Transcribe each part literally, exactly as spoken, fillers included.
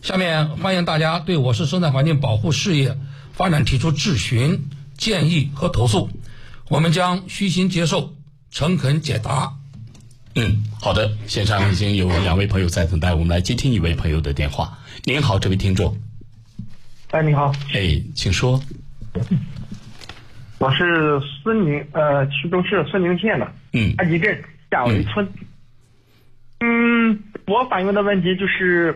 下面欢迎大家对我市生态环境保护事业发展提出质询、建议和投诉，我们将虚心接受，诚恳解答。 嗯，好的，线上已经有两位朋友在等待，我们来接听一位朋友的电话。您好，这位听众。 哎，你好。 哎，请说。 我是孙宁，呃，衢州市孙宁县的， 嗯， 阿集镇夏围村。嗯, 嗯，我反映的问题就是，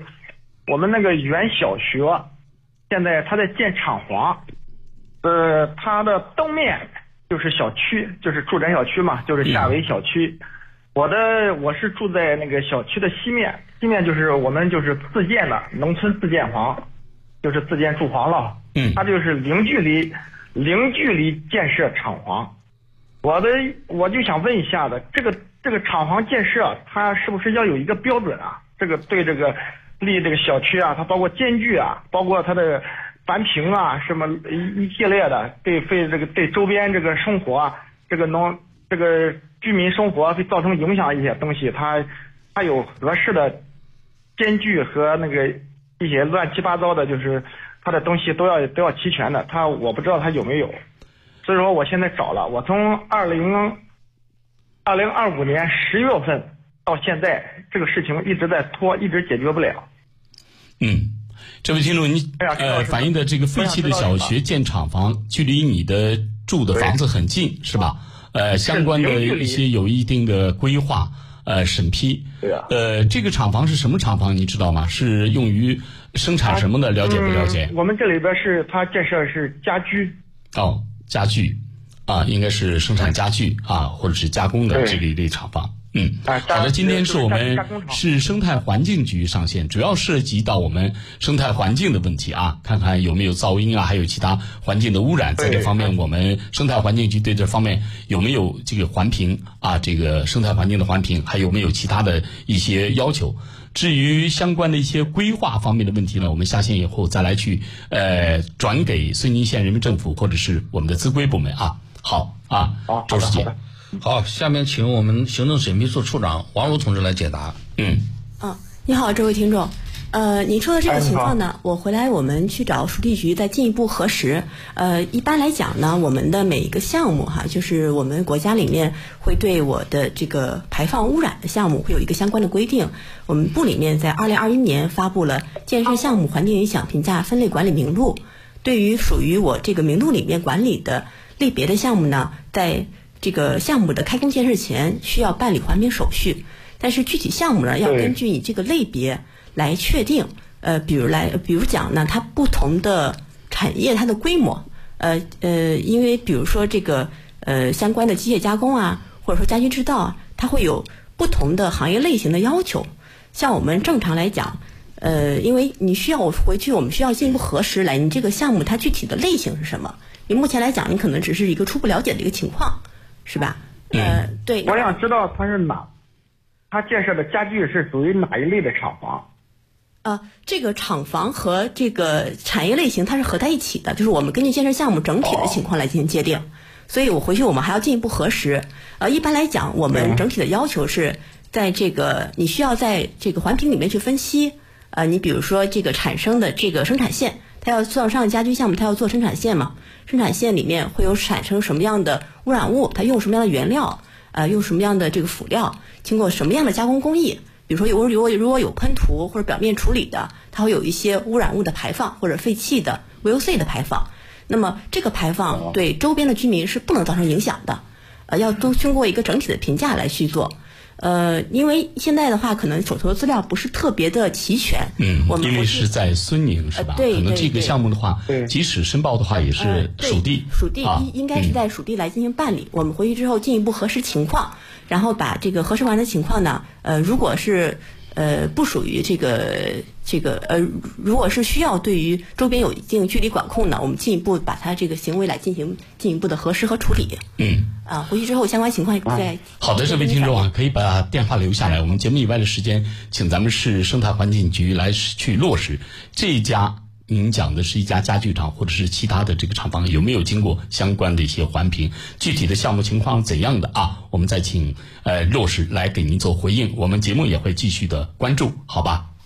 我们那个原小学，现在它在建厂房，呃，它的东面就是小区，就是住宅小区嘛，就是夏围小区。嗯、我的我是住在那个小区的西面，西面就是我们就是自建的农村自建房，就是自建住房了。 嗯， 它就是零距离。零距离建设厂房，我的我就想问一下的，这个这个厂房建设它是不是要有一个标准啊？这个对这个立这个小区啊，它包括间距啊，包括它的环评啊，什么一一系列的，对对这个对周边这个生活啊，这个农这个居民生活会造成影响一些东西，它它有合适的间距和那个一些乱七八糟的，就是他的东西都要都要齐全的，他我不知道他有没有，所以说我现在找了，我从二零二零二五年十月份到现在，这个事情一直在拖，一直解决不了。 嗯，这位听众，你呃反映的这个废弃的小学建厂房，距离你的住的房子很近，是吧？呃，相关的一些有一定的规划。呃，审批， 对啊， 呃，这个厂房是什么厂房？你知道吗？是用于生产什么的？了解不了解？ 嗯、我们这里边是它建设是家居。 哦，家具，啊，应该是生产家具啊，或者是加工的这个一类厂房。嗯，好的，今天是我们市生态环境局上线，主要涉及到我们生态环境的问题啊，看看有没有噪音啊，还有其他环境的污染，在这方面我们生态环境局对这方面有没有这个环评啊，这个生态环境的环评，还有没有其他的一些要求。至于相关的一些规划方面的问题呢，我们下线以后再来去呃转给绥宁县人民政府或者是我们的资规部门啊。好啊， 好， 周师姐。 好，下面请我们行政审批处处长王茹同志来解答。 嗯， 啊，你好，这位听众，呃，您说的这个情况呢，我回来我们去找属地局再进一步核实。呃，一般来讲呢，我们的每一个项目哈，就是我们国家里面会对我的这个排放污染的项目会有一个相关的规定。我们部里面在二零二一年发布了建设项目环境影响评价分类管理名录，对于属于我这个名录里面管理的类别的项目呢，在这个项目的开工建设前需要办理环评手续，但是具体项目呢要根据你这个类别来确定。呃，比如来，比如讲呢，它不同的产业它的规模，呃呃，因为比如说这个呃相关的机械加工啊，或者说家居制造啊，它会有不同的行业类型的要求。像我们正常来讲，呃，因为你需要我回去，我们需要进一步核实来，你这个项目它具体的类型是什么？你目前来讲，你可能只是一个初步了解的一个情况。是吧？呃，对。 我想知道它是哪，它建设的家具是属于哪一类的厂房？ 呃，这个厂房和这个产业类型它是合在一起的，就是我们根据建设项目整体的情况来进行界定。哦、所以我回去我们还要进一步核实。呃，一般来讲，我们整体的要求是在这个你需要在这个环评里面去分析。呃，你比如说这个产生的这个生产线。它要做上家居项目，它要做生产线嘛？生产线里面会有产生什么样的污染物？它用什么样的原料？呃，用什么样的这个辅料？经过什么样的加工工艺？比如说有如果如果有喷涂或者表面处理的，它会有一些污染物的排放或者废气的 V O C 的排放。那么这个排放对周边的居民是不能造成影响的，呃，要都经过一个整体的评价来去做。呃，因为现在的话，可能手头的资料不是特别的齐全。 嗯，我们因为是在孙宁是吧？ 呃、对， 可能这个项目的话，即使申报的话也是属地。 呃、属地、 啊、 应该是在属地来进行办理。嗯、我们回去之后进一步核实情况，然后把这个核实完的情况呢，呃，如果是呃不属于这个这个呃，如果是需要对于周边有一定距离管控呢，我们进一步把它这个行为来进行进一步的核实和处理。 嗯。 啊，回去之后相关情况再、啊。 好的，这位听众啊，可以把电话留下来。我们节目以外的时间，请咱们市生态环境局来去落实这一家。您讲的是一家家具厂或者是其他的这个厂房有没有经过相关的一些环评？具体的项目情况怎样的啊？我们再请呃落实来给您做回应。我们节目也会继续的关注，好吧？